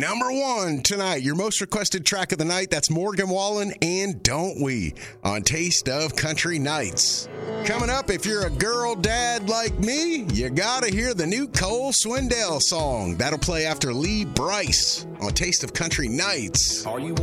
Number 1 tonight, your most requested track of the night, that's Morgan Wallen and Don't We on Taste of Country Nights. Coming up, if you're a girl dad like me, you gotta hear the new Cole Swindell song. That'll play after Lee Brice on Taste of Country Nights. Are you